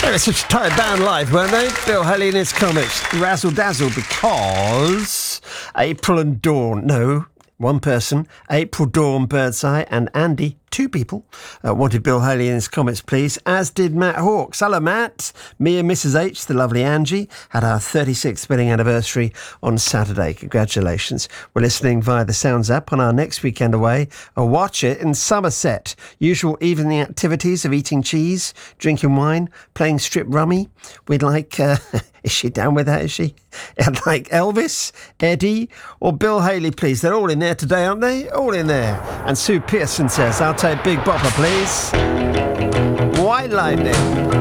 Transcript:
They were such a tight band live, weren't they? Bill Haley and his Comets. Razzle Dazzle, because April and Dawn. No, one person. April, Dawn, Birdseye, and Andy. Two people wanted Bill Haley and his Comets, please, as did Matt Hawkes. Hello, Matt. Me and Mrs. H, the lovely Angie, had our 36th wedding anniversary on Saturday. Congratulations. We're listening via the Sounds app on our next weekend away. Watch it in Somerset. Usual evening activities of eating cheese, drinking wine, playing strip rummy. We'd like... is she down with that, is she? I'd like Elvis, Eddie, or Bill Haley, please. They're all in there today, aren't they? All in there. And Sue Pearson says, I'll take Big Bopper, please. White Lightning.